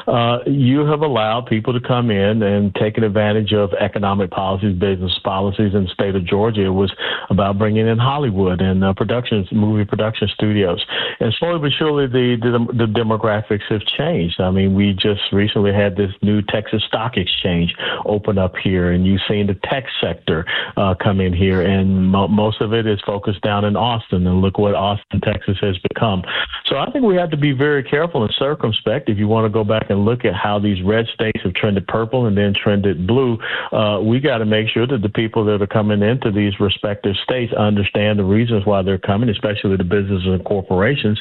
you have allowed people to come in and taken advantage of economic policies, business policies in the state of Georgia. It was about bringing in Hollywood and movie production studios. And slowly but surely, the demographics have changed. I mean, we just recently had this new Texas Stock Exchange open up here, and you've seen the tech sector come in here, and most of it is focused down in Austin. And look what Austin, Texas has become. So I think we have to be very careful and circumspect. If you want to go back and look at how these red states have trended purple and then trended blue, we got to make sure that the people that are coming into these respective states understand the reasons why they're coming, especially the businesses and corporations,